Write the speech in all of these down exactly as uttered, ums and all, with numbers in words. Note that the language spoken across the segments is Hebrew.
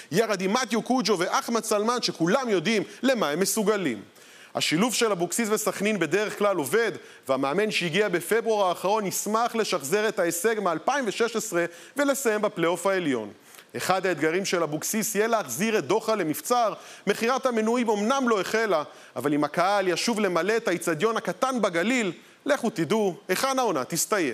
ירד עם מתיו קוג'ו ואחמד סלמן שכולם יודעים למה הם מסוגלים. השילוב של אבוקסיס וסכנין בדרך כלל עובד, והמאמן שהגיע בפברואר האחרון ישמח לשחזר את ההישג מ-אלפיים ושש עשרה ולסיים בפלייאוף העליון. אחד האתגרים של אבוקסיס יהיה להחזיר את דוחה למבצר. מחירת המנויים אמנם לא החלה, אבל אם הקהל ישוב למלא את האיצטדיון הקטן בגליל, לכו תדעו היכן העונה תסתיים.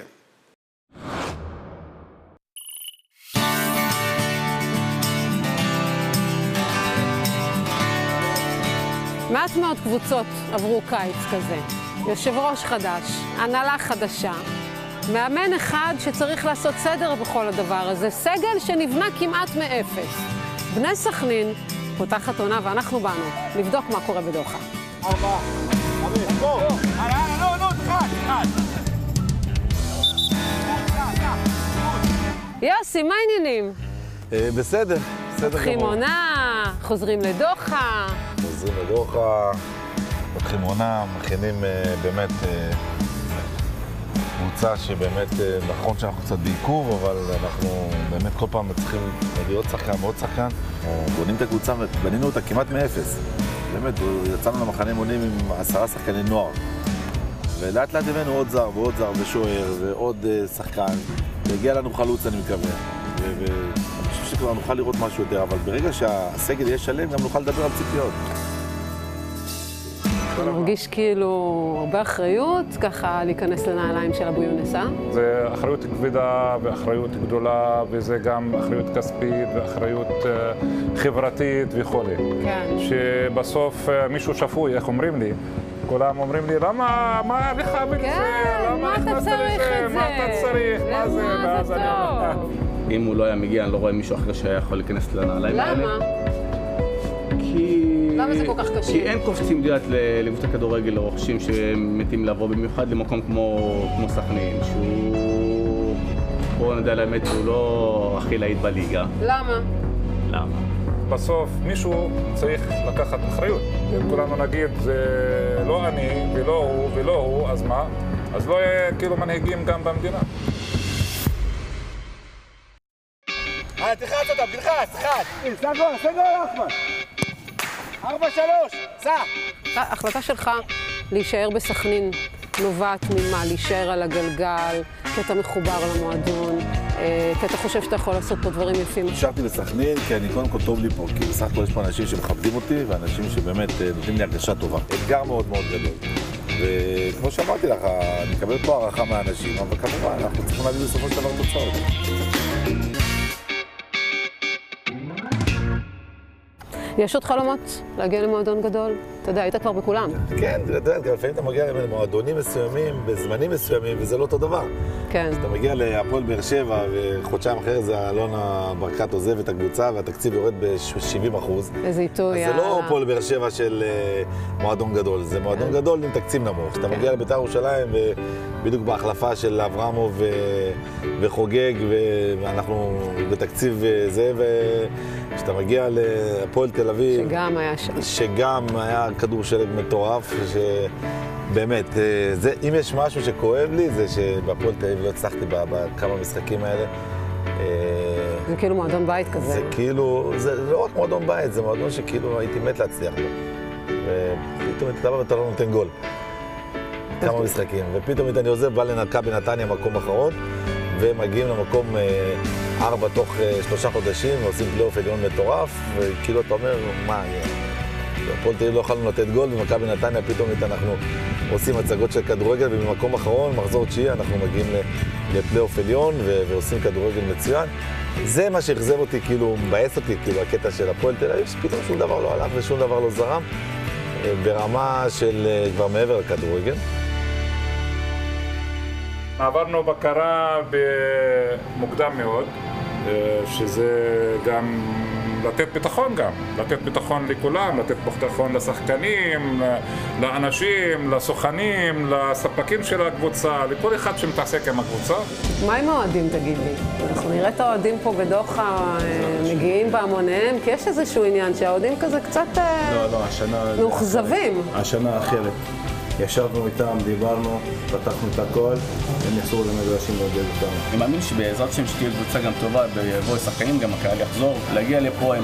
מעט מאוד קבוצות עברו קיץ כזה. יושב ראש חדש, הנהלה חדשה, מאמן אחד שצריך לעשות סדר בכל הדבר הזה, סגל שנבנה כמעט מאפס. בני סכנין פותחת עונה ואנחנו באנו לבדוק מה קורה בדוחה. ארבע, חמש, בוא! הלאה, לא, לא, תחד, תחד! יוסי, מה העניינים? בסדר, בסדר גמור. פותחים עונה, חוזרים לדוחה. חוזרים לדוחה, פותחים עונה, מכינים באמת קבוצה שבאמת נכון שאנחנו קצת בעיכוב, אבל אנחנו באמת כל פעם צריכים להביא עוד שחקן ועוד שחקן. בונים את הקבוצה, בנינו אותה כמעט מאפס. באמת, יצאנו למחנה אימונים עם עשרה שחקני נוער. ולאט לאט הבאנו עוד זר ועוד זר ושוער ועוד שחקן. והגיע לנו חלוץ, אני מקווה. ואני חושב שכבר נוכל לראות משהו יותר, אבל ברגע שהסגל יהיה שלם, גם נוכל לדבר על ציפיות. אתה מרגיש כאילו הרבה אחריות, ככה להיכנס לנעליים של אבו יונס, אה? זה אחריות כבדה ואחריות גדולה, וזה גם אחריות כספית ואחריות חברתית וכו'. כן. שבסוף מישהו שפוי, איך אומרים לי? כולם אומרים לי, למה, מה לך בזה? כן, מה אתה צריך את זה? מה אתה צריך? מה זה? למה זה טוב? אם הוא לא היה מגיע, אני לא רואה מישהו אחר שהיה יכול להיכנס לנעליים האלה. למה? כי... למה זה כל כך קשה? כי אין קופצים דיעת לליוות הכדורגל לרוכשים שמתים לבוא במיוחד למקום כמו, כמו סכנין, שהוא... בואו נדע לאמת, הוא לא הכי להיט בליגה. למה? למה? בסוף מישהו צריך לקחת אחריות. אם כולנו נגיד, זה לא אני ולא הוא ולא הוא, אז מה? אז לא יהיה כאילו מנהיגים גם במדינה. אה, תלחץ אותם, תלחץ, אחד! סגול, סגול, אחמד! ארבע, שלוש, סע! ההחלטה שלך להישאר בסכנין נובעת ממה? להישאר על הגלגל, כי אתה מחובר למועדון, כי אתה חושב שאתה יכול לעשות פה דברים יפים. נשארתי בסכנין כי אני קודם כל טוב לי פה, כי בסך הכל יש פה אנשים שמכבדים אותי ואנשים שבאמת נותנים לי הרגשה טובה. אתגר מאוד מאוד גדול. וכמו שאמרתי לך, אני מקבל פה הערכה מהאנשים, אבל כמובן אנחנו צריכים להביא בסופו של דבר תוצאות. יש עוד חלומות להגיע למועדון גדול? אתה יודע, היית כבר בכולם. כן, אתה יודע, לפעמים אתה מגיע למועדונים מסוימים, בזמנים מסוימים, וזה לא אותו דבר. כן. אז אתה מגיע להפועל באר שבע, וחודשיים אחרי זה אלונה ברקת עוזב את הקבוצה, והתקציב יורד ב-שבעים אחוז. איזה עיתוי. אז זה לא הפועל באר שבע של מועדון גדול, זה מועדון גדול עם תקציב נמוך. כשאתה מגיע לבית"ר ירושלים, בדיוק בהחלפה של אברמוב וחוגג, ואנחנו בתקציב זה, כשאתה מגיע להפועל תל אביב, שגם היה שם. שגם היה כדור שלג מטורף, שבאמת, זה, אם יש משהו שכואב לי, זה שבהפועל תל אביב לא הצלחתי בכמה משחקים האלה. זה כאילו מועדון בית כזה. זה כאילו, זה לא רק מועדון בית, זה מועדון שכאילו הייתי מת להצליח בו. ופתאום אתה בא ואתה לא נותן גול. כמה משחקים. ופתאום אני עוזב, בא לנקה בנתניה מקום אחרון, ומגיעים למקום ארבע תוך שלושה חודשים, ועושים פלייאוף עליון מטורף, וכאילו אתה אומר, מה, הפועל תל אביב לא יכולנו לתת גול, ומכבי נתניה פתאום אנחנו עושים הצגות של כדורגל, ובמקום אחרון, מחזור תשיעי, אנחנו מגיעים לפלייאוף עליון, ועושים כדורגל מצוין. זה מה שהחזב אותי, כאילו, מבאס אותי, כאילו, הקטע של הפועל תל אביב, שפתאום שום דבר לא הלך ושום דבר לא זרם, ברמה של כבר מעבר לכדורגל. עברנו בקרה במוקדם מאוד, שזה גם לתת ביטחון גם, לתת ביטחון לכולם, לתת ביטחון לשחקנים, לאנשים, לסוכנים, לספקים של הקבוצה, לכל אחד שמתעסק עם הקבוצה. מה עם האוהדים, תגיד לי? אנחנו נראה את האוהדים פה בדוחה מגיעים בהמוניהם, כי יש איזשהו עניין שהאוהדים כזה קצת לא, לא, השנה... מאוכזבים. השנה אחרת. ישבנו איתם, דיברנו, פתחנו את הכל, הם יחזרו למגרשים לעודד אותנו. אני מאמין שבעזרת השם שתהיה קבוצה גם טובה, ויבואו שחקנים, גם הקהל יחזור, להגיע לפה עם